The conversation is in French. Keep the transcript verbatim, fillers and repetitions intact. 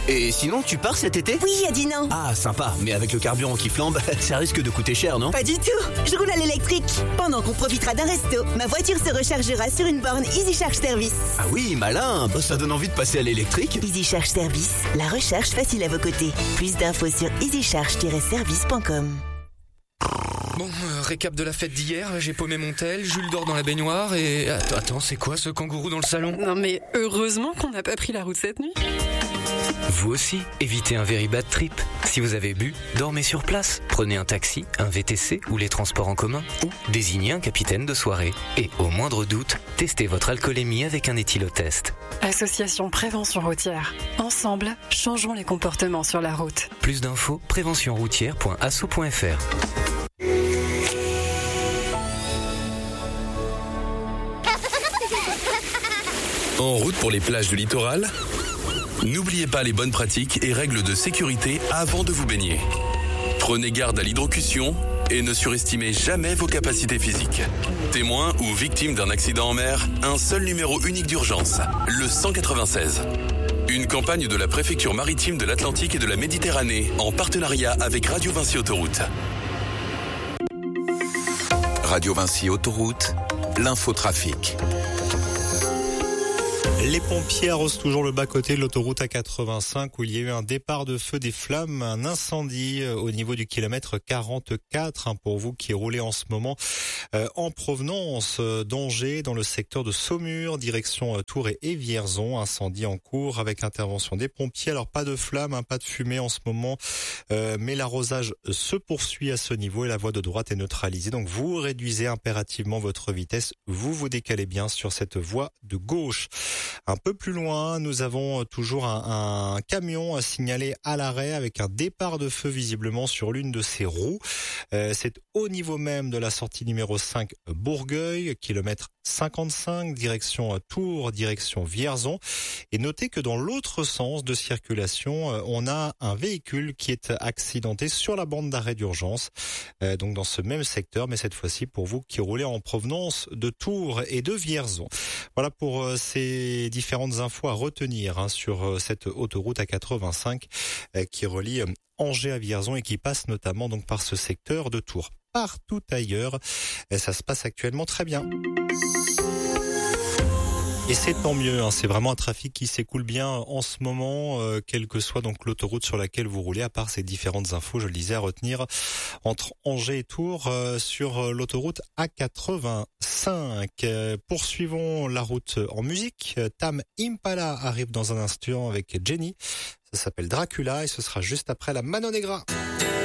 Et sinon, tu pars cet été ? Oui, à Dinan. Ah, sympa. Mais avec le carburant qui flambe, ça risque de coûter cher, non ? Pas du tout. Je roule à l'électrique. Pendant qu'on profitera d'un resto, ma voiture se rechargera sur une borne Easy Charge Service. Ah oui, malin. Bah, ça donne envie de passer à l'électrique. Easy Charge Service, la recharge facile à vos côtés. Plus d'infos sur easy charge tiret service point com. Bon, euh, récap de la fête d'hier, j'ai paumé mon tel, Jules dort dans la baignoire et... Attends, attends, c'est quoi ce kangourou dans le salon ? Non mais heureusement qu'on n'a pas pris la route cette nuit. Vous aussi, évitez un very bad trip. Si vous avez bu, dormez sur place. Prenez un taxi, un V T C ou les transports en commun. Ou désignez un capitaine de soirée. Et au moindre doute, testez votre alcoolémie avec un éthylotest. Association Prévention Routière. Ensemble, changeons les comportements sur la route. Plus d'infos, prévention routière point asso point f r. En route pour les plages du littoral ? N'oubliez pas les bonnes pratiques et règles de sécurité avant de vous baigner. Prenez garde à l'hydrocution et ne surestimez jamais vos capacités physiques. Témoin ou victime d'un accident en mer, un seul numéro unique d'urgence, le cent quatre-vingt-seize. Une campagne de la préfecture maritime de l'Atlantique et de la Méditerranée en partenariat avec Radio Vinci Autoroute. Radio Vinci Autoroute, l'infotrafic. Les pompiers arrosent toujours le bas-côté de l'autoroute A quatre-vingt-cinq où il y a eu un départ de feu des flammes, un incendie au niveau du kilomètre quarante-quatre, hein, pour vous qui roulez en ce moment euh, en provenance d'Angers dans le secteur de Saumur, direction euh, Tours et Vierzon. Incendie en cours avec intervention des pompiers. Alors pas de flammes, hein, pas de fumée en ce moment, euh, mais l'arrosage se poursuit à ce niveau et la voie de droite est neutralisée. Donc vous réduisez impérativement votre vitesse, vous vous décalez bien sur cette voie de gauche. Un peu plus loin, nous avons toujours un, un camion signalé à l'arrêt avec un départ de feu visiblement sur l'une de ses roues. Euh, c'est au niveau même de la sortie numéro cinq Bourgueil, kilomètre cinquante-cinq, direction Tours, direction Vierzon. Et notez que dans l'autre sens de circulation, on a un véhicule qui est accidenté sur la bande d'arrêt d'urgence, euh, donc dans ce même secteur, mais cette fois-ci pour vous qui roulez en provenance de Tours et de Vierzon. Voilà pour euh, ces différentes infos à retenir hein, sur euh, cette autoroute A quatre-vingt-cinq euh, qui relie euh, Angers à Vierzon et qui passe notamment donc par ce secteur de Tours. Partout ailleurs, euh, ça se passe actuellement très bien. Et c'est tant mieux, hein, c'est vraiment un trafic qui s'écoule bien en ce moment, euh, quelle que soit donc l'autoroute sur laquelle vous roulez, à part ces différentes infos, je le disais, à retenir entre Angers et Tours euh, sur l'autoroute A quatre-vingt-cinq. Euh, poursuivons la route en musique. Tame Impala arrive dans un instant avec Jenny. Ça s'appelle Dracula et ce sera juste après la Mano Negra.